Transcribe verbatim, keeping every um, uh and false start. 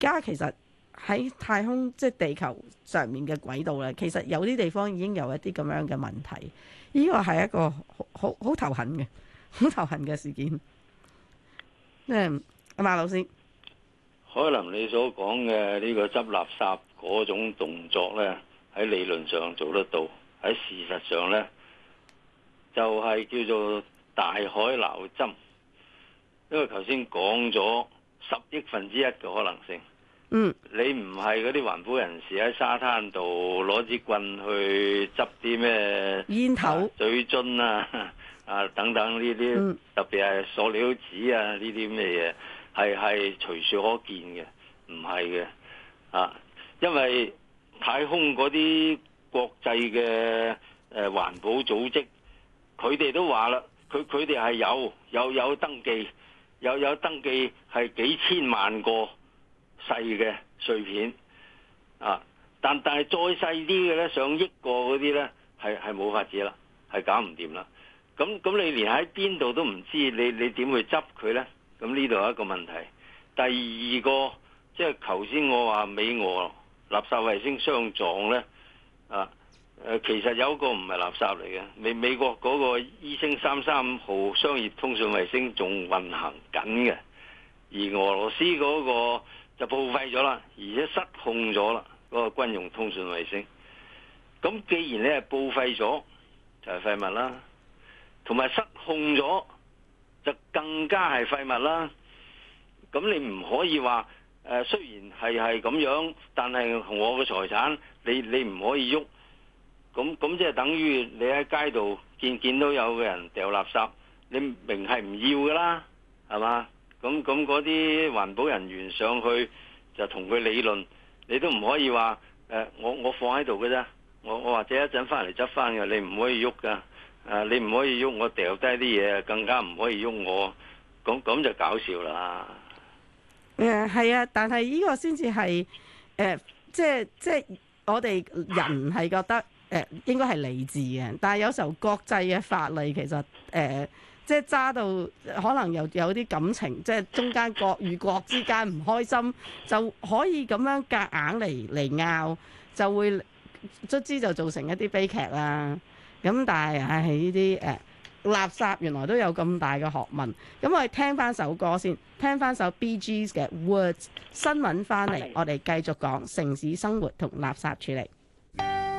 家其實喺太空即係地球上面嘅軌道咧，其實有啲地方已經有一啲咁樣嘅問題，呢個係一個好好好頭痕嘅好頭痕嘅事件。即係阿馬老師， 可能你所講嘅呢個執垃圾嗰種動作呢，喺理論上做得到，喺事實上呢，就係叫做大海撈針。因為頭先講咗十億分之一嘅可能性， 嗯， 你唔係嗰啲環保人士喺沙灘度攞支棍去執啲咩煙頭、 水樽啊、啊等等呢啲， 嗯、 特別係塑料紙啊呢啲咩嘢，係係隨處可見嘅，唔係嘅啊，因為太空嗰啲國際嘅誒環保組織，佢哋都話啦，佢佢哋係有有有登記。有有登記係幾千萬個細嘅碎片啊，但但係再細啲嘅咧，上億個嗰啲咧，係係冇法子啦，係搞唔掂啦。咁咁你連喺邊度都唔知，你你點去執佢咧？咁呢度有一個問題。第二個即係頭先我話美俄垃圾衛星相撞咧啊。誒，其實有一個唔係垃圾嚟嘅，美美國嗰個伊星三三號商業通訊衛星仲運行緊嘅，而俄羅斯嗰個就報廢咗啦，而且失控咗啦，嗰個軍用通訊衛星。咁既然你係報廢咗，就係廢物啦，同埋失控咗就更加係廢物啦。咁你唔可以話誒，雖然係係咁樣，但係我嘅財產，你你唔可以喐。咁咁即係等於你喺街度見見到有個人掉垃圾，你明係唔要噶啦，係嘛？咁咁嗰啲環保人員上去就同佢理論，你都唔可以話誒、呃，我我放喺度嘅啫，我我或者一陣翻嚟執翻嘅，你唔可以喐噶，誒、呃，你唔可以喐我掉低啲嘢，更加唔可以喐我，咁咁就搞笑啦。 誒係啊，但係呢個先至係誒，即係即係我哋人係覺得。誒、呃、應該係理智嘅，但係有時候國際嘅法例其實誒、呃，即係揸到可能有有啲感情，即係中間國與國之間唔開心，就可以咁樣夾硬嚟嚟拗，就會卒之就造成一啲悲劇啦。咁但係係呢啲誒垃圾原來都有咁大嘅學問。咁我哋聽翻首歌先，聽翻首 Bee Gees 嘅 Words。新聞翻嚟，我哋繼續講城市生活同垃圾處理。